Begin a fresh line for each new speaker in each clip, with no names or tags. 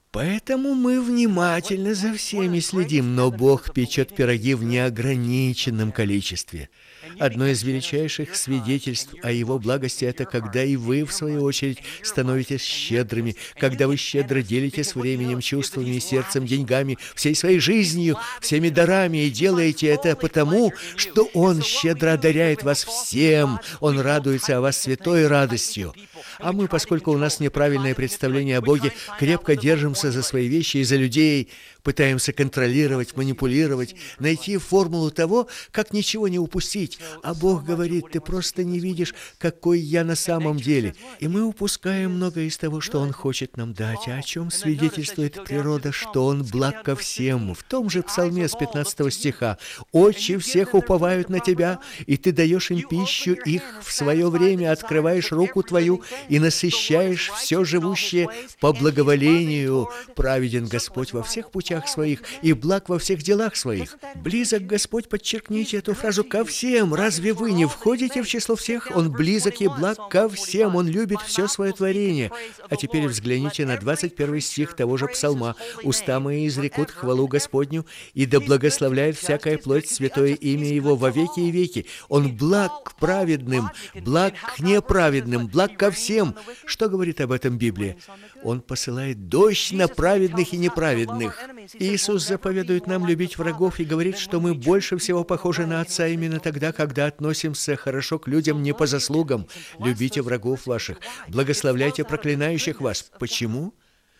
Поэтому мы внимательно за всеми следим, но Бог печет пироги в неограниченном количестве. Одно из величайших свидетельств о Его благости – это когда и вы, в свою очередь, становитесь щедрыми, когда вы щедро делитесь временем, чувствами, сердцем, деньгами, всей своей жизнью, всеми дарами, и делаете это потому, что Он щедро одаряет вас всем, Он радуется о вас святой радостью. А мы, поскольку у нас неправильное представление о Боге, крепко держимся за свои вещи и за людей, пытаемся контролировать, манипулировать, найти формулу того, как ничего не упустить. А Бог говорит: ты просто не видишь, какой я на самом деле. И мы упускаем многое из того, что Он хочет нам дать. А о чем свидетельствует природа? Что Он благ ко всем. В том же Псалме с 15 стиха: «Очи всех уповают на Тебя, и Ты даешь им пищу их в свое время, открываешь руку Твою и насыщаешь все живущее по благоволению. Праведен Господь во всех путях своих и благ во всех делах своих». Близок Господь, подчеркните эту фразу, ко всем. Разве вы не входите в число всех? Он близок и благ ко всем. Он любит все свое творение. А теперь взгляните на 21 стих того же Псалма: «Уста мои изрекут хвалу Господню, и да благословляет всякая плоть святое имя Его во веки и веки». Он благ к праведным, благ к неправедным, благ ко всем. Что говорит об этом Библия? Он посылает дождь на праведных и неправедных. Иисус заповедует нам любить врагов и говорит, что мы больше всего похожи на Отца именно тогда, когда относимся хорошо к людям не по заслугам. Любите врагов ваших, благословляйте проклинающих вас. Почему?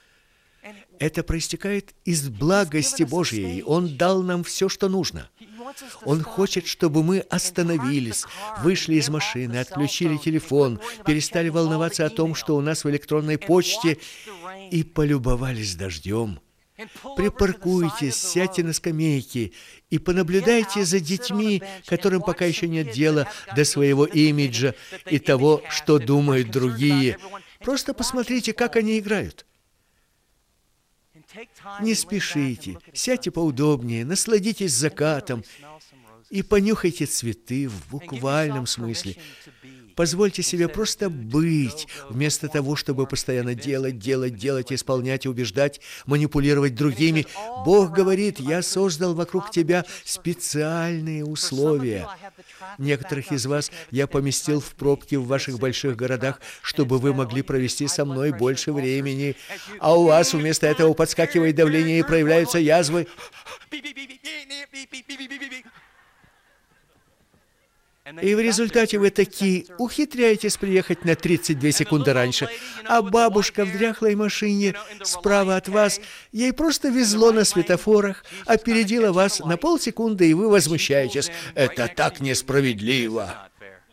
Это проистекает из благости Божьей. Он дал нам все, что нужно. Он хочет, чтобы мы остановились, вышли из машины, отключили телефон, перестали волноваться о том, что у нас в электронной почте, и полюбовались дождем. Припаркуйтесь, сядьте на скамейки и понаблюдайте за детьми, которым пока еще нет дела до своего имиджа и того, что думают другие. Просто посмотрите, как они играют. Не спешите, сядьте поудобнее, насладитесь закатом и понюхайте цветы в буквальном смысле. Позвольте себе просто быть, вместо того, чтобы постоянно делать, исполнять, убеждать, манипулировать другими. Бог говорит: «Я создал вокруг тебя специальные условия». Некоторых из вас я поместил в пробки в ваших больших городах, чтобы вы могли провести со мной больше времени. А у вас вместо этого подскакивает давление и проявляются язвы. И в результате вы таки ухитряетесь приехать на 32 секунды раньше, а бабушка в дряхлой машине справа от вас, ей просто везло на светофорах, опередила вас на полсекунды, и вы возмущаетесь. Это так несправедливо.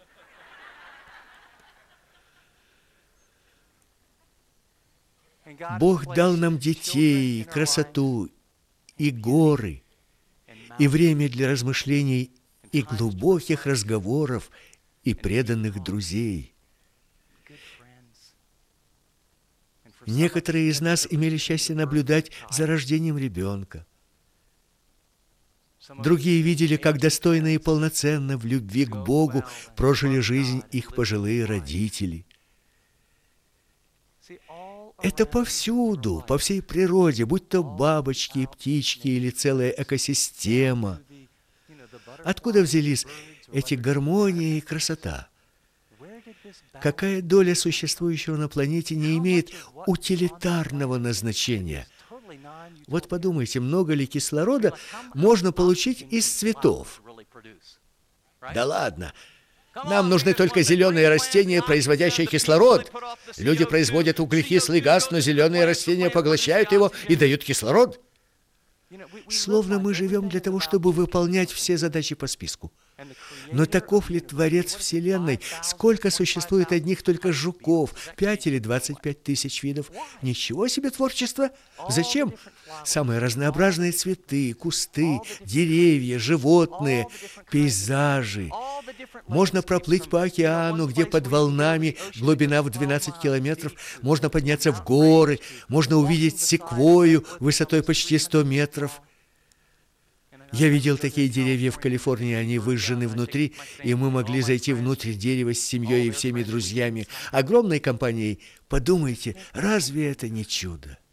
Бог дал нам детей, красоту и горы, и время для размышлений, и глубоких разговоров, и преданных друзей. Некоторые из нас имели счастье наблюдать за рождением ребенка. Другие видели, как достойно и полноценно в любви к Богу прожили жизнь их пожилые родители. Это повсюду, по всей природе, будь то бабочки и птички или целая экосистема. Откуда взялись эти гармония и красота? Какая доля существующего на планете не имеет утилитарного назначения? Вот подумайте, много ли кислорода можно получить из цветов? Да ладно! Нам нужны только зеленые растения, производящие кислород. Люди производят углекислый газ, но зеленые растения поглощают его и дают кислород. Словно мы живем для того, чтобы выполнять все задачи по списку. Но таков ли Творец Вселенной? Сколько существует одних только жуков? 5 или 25 тысяч видов? Ничего себе творчество! Зачем? Самые разнообразные цветы, кусты, деревья, животные, пейзажи. Можно проплыть по океану, где под волнами глубина в 12 километров. Можно подняться в горы. Можно увидеть секвойю высотой почти 100 метров. Я видел такие деревья в Калифорнии, они выжжены внутри, и мы могли зайти внутрь дерева с семьей и всеми друзьями, огромной компанией. Подумайте, разве это не чудо?